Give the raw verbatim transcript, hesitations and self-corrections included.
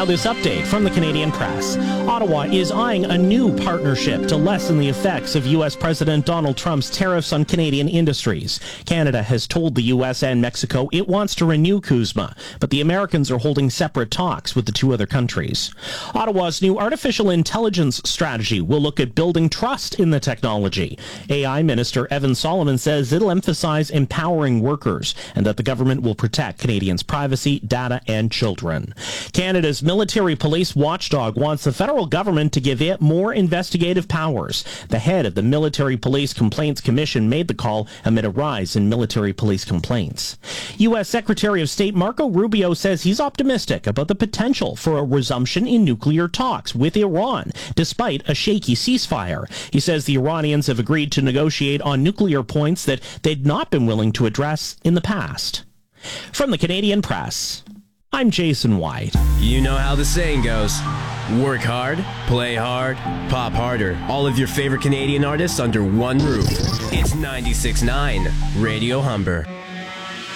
Now this update from the Canadian Press. Ottawa is eyeing a new partnership to lessen the effects of U S President Donald Trump's tariffs on Canadian industries. Canada has told the U S and Mexico it wants to renew CUSMA, but the Americans are holding separate talks with the two other countries. Ottawa's new artificial intelligence strategy will look at building trust in the technology. A I Minister Evan Solomon says it'll emphasize empowering workers and that the government will protect Canadians' privacy, data, and children. Canada's military police watchdog wants the federal government to give it more investigative powers. The head of the Military Police Complaints Commission made the call amid a rise in military police complaints. U S Secretary of State Marco Rubio says he's optimistic about the potential for a resumption in nuclear talks with Iran, despite a shaky ceasefire. He says the Iranians have agreed to negotiate on nuclear points that they'd not been willing to address in the past. From the Canadian Press, I'm Jason White. You know how the saying goes. Work hard, play hard, pop harder. All of your favorite Canadian artists under one roof. It's ninety-six point nine Radio Humber.